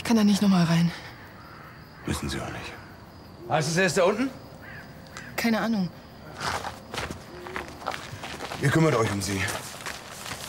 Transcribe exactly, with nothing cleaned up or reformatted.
Ich kann da nicht nochmal rein. Müssen Sie auch nicht. Heißt es, er ist da unten? Keine Ahnung. Ihr kümmert euch um sie.